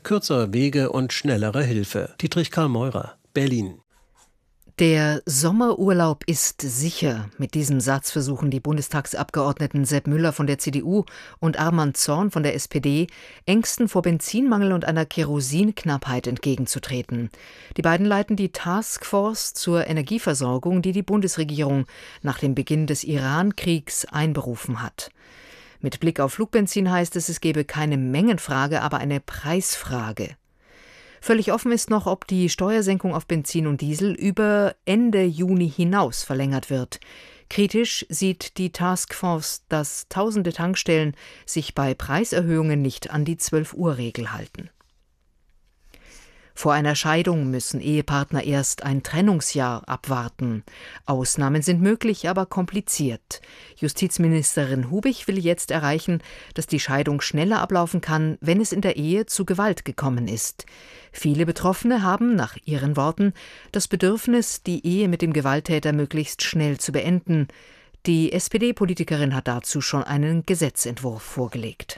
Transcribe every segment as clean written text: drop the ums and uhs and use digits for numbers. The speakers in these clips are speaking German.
kürzere Wege und schnellere Hilfe. Dietrich Karl Meurer, Berlin. Der Sommerurlaub ist sicher. Mit diesem Satz versuchen die Bundestagsabgeordneten Sepp Müller von der CDU und Arman Zorn von der SPD, Ängsten vor Benzinmangel und einer Kerosinknappheit entgegenzutreten. Die beiden leiten die Taskforce zur Energieversorgung, die die Bundesregierung nach dem Beginn des Iran-Kriegs einberufen hat. Mit Blick auf Flugbenzin heißt es, es gebe keine Mengenfrage, aber eine Preisfrage. Völlig offen ist noch, ob die Steuersenkung auf Benzin und Diesel über Ende Juni hinaus verlängert wird. Kritisch sieht die Taskforce, dass tausende Tankstellen sich bei Preiserhöhungen nicht an die 12-Uhr-Regel halten. Vor einer Scheidung müssen Ehepartner erst ein Trennungsjahr abwarten. Ausnahmen sind möglich, aber kompliziert. Justizministerin Hubich will jetzt erreichen, dass die Scheidung schneller ablaufen kann, wenn es in der Ehe zu Gewalt gekommen ist. Viele Betroffene haben, nach ihren Worten, das Bedürfnis, die Ehe mit dem Gewalttäter möglichst schnell zu beenden. Die SPD-Politikerin hat dazu schon einen Gesetzentwurf vorgelegt.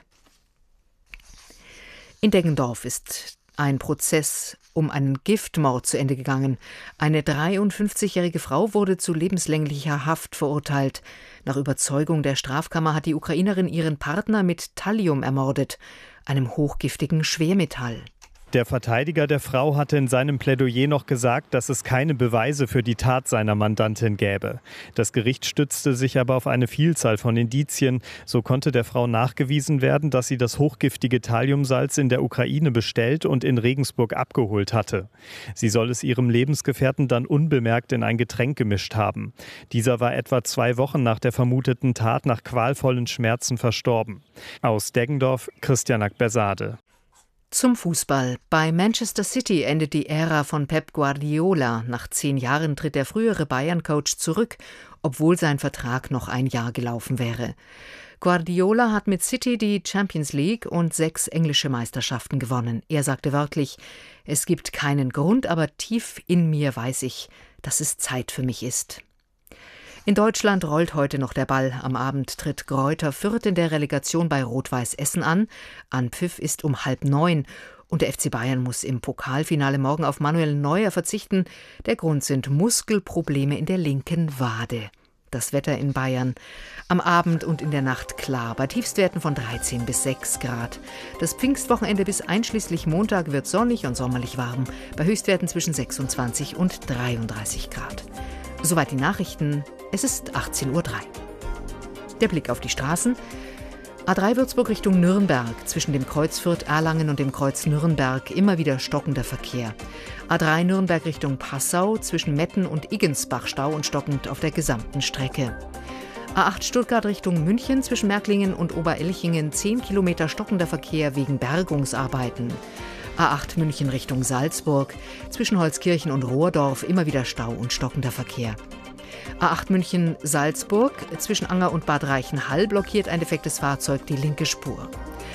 In Deggendorf ist ein Prozess um einen Giftmord zu Ende gegangen. Eine 53-jährige Frau wurde zu lebenslänglicher Haft verurteilt. Nach Überzeugung der Strafkammer hat die Ukrainerin ihren Partner mit Thallium ermordet, einem hochgiftigen Schwermetall. Der Verteidiger der Frau hatte in seinem Plädoyer noch gesagt, dass es keine Beweise für die Tat seiner Mandantin gäbe. Das Gericht stützte sich aber auf eine Vielzahl von Indizien. So konnte der Frau nachgewiesen werden, dass sie das hochgiftige Thalliumsalz in der Ukraine bestellt und in Regensburg abgeholt hatte. Sie soll es ihrem Lebensgefährten dann unbemerkt in ein Getränk gemischt haben. Dieser war etwa 2 Wochen nach der vermuteten Tat nach qualvollen Schmerzen verstorben. Aus Deggendorf, Christian Akbersade. Zum Fußball. Bei Manchester City endet die Ära von Pep Guardiola. Nach 10 Jahren tritt der frühere Bayern-Coach zurück, obwohl sein Vertrag noch ein Jahr gelaufen wäre. Guardiola hat mit City die Champions League und 6 englische Meisterschaften gewonnen. Er sagte wörtlich: Es gibt keinen Grund, aber tief in mir weiß ich, dass es Zeit für mich ist. In Deutschland rollt heute noch der Ball. Am Abend tritt Greuther Fürth in der Relegation bei Rot-Weiß Essen an. Anpfiff ist um 8:30. Und der FC Bayern muss im Pokalfinale morgen auf Manuel Neuer verzichten. Der Grund sind Muskelprobleme in der linken Wade. Das Wetter in Bayern. Am Abend und in der Nacht klar, bei Tiefstwerten von 13 bis 6 Grad. Das Pfingstwochenende bis einschließlich Montag wird sonnig und sommerlich warm, bei Höchstwerten zwischen 26 und 33 Grad. Soweit die Nachrichten. Es ist 18:03 Uhr. Der Blick auf die Straßen. A3 Würzburg Richtung Nürnberg. Zwischen dem Kreuz Fürth-Erlangen und dem Kreuz Nürnberg immer wieder stockender Verkehr. A3 Nürnberg Richtung Passau. Zwischen Metten und Iggensbach Stau und stockend auf der gesamten Strecke. A8 Stuttgart Richtung München. Zwischen Märklingen und Oberelchingen 10 Kilometer stockender Verkehr wegen Bergungsarbeiten. A8 München Richtung Salzburg. Zwischen Holzkirchen und Rohrdorf immer wieder Stau und stockender Verkehr. A8 München-Salzburg, zwischen Anger und Bad Reichenhall blockiert ein defektes Fahrzeug die linke Spur.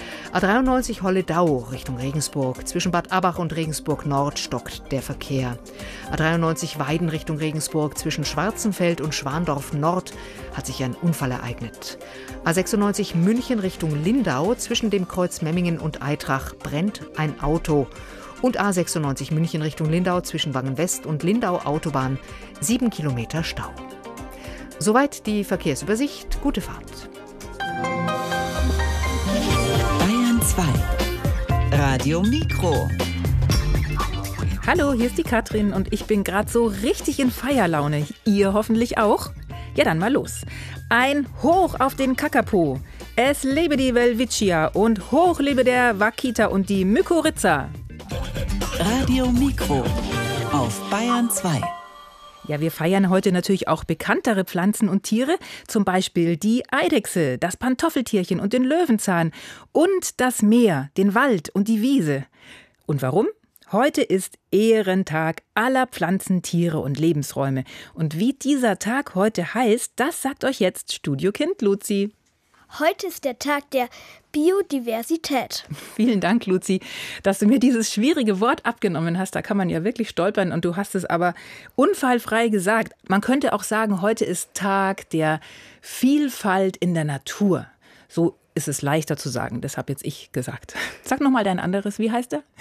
A93 Holledau Richtung Regensburg, zwischen Bad Abach und Regensburg Nord stockt der Verkehr. A93 Weiden Richtung Regensburg, zwischen Schwarzenfeld und Schwandorf Nord hat sich ein Unfall ereignet. A96 München Richtung Lindau, zwischen dem Kreuz Memmingen und Aitrach brennt ein Auto. Und A96 München Richtung Lindau zwischen Wangen-West und Lindau Autobahn 7 Kilometer Stau. Soweit die Verkehrsübersicht. Gute Fahrt. Bayern 2. Radio Mikro. Hallo, hier ist die Katrin und ich bin gerade so richtig in Feierlaune. Ihr hoffentlich auch? Ja, dann mal los. Ein Hoch auf den Kakapo. Es lebe die Welwitschia und hoch lebe der Wakita und die Mykorrhiza. Radio Mikro auf Bayern 2. Ja, wir feiern heute natürlich auch bekanntere Pflanzen und Tiere, zum Beispiel die Eidechse, das Pantoffeltierchen und den Löwenzahn und das Meer, den Wald und die Wiese. Und warum? Heute ist Ehrentag aller Pflanzen, Tiere und Lebensräume. Und wie dieser Tag heute heißt, das sagt euch jetzt Studiokind Luzi. Heute ist der Tag der Biodiversität. Vielen Dank, Luzi, dass du mir dieses schwierige Wort abgenommen hast. Da kann man ja wirklich stolpern und du hast es aber unfallfrei gesagt. Man könnte auch sagen, heute ist Tag der Vielfalt in der Natur. So ist es leichter zu sagen, das habe jetzt ich gesagt. Sag nochmal dein anderes, wie heißt der?